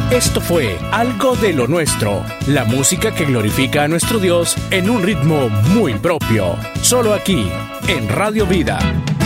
Esto fue Algo de lo Nuestro, la música que glorifica a nuestro Dios en un ritmo muy propio, solo aquí, en Radio Vida.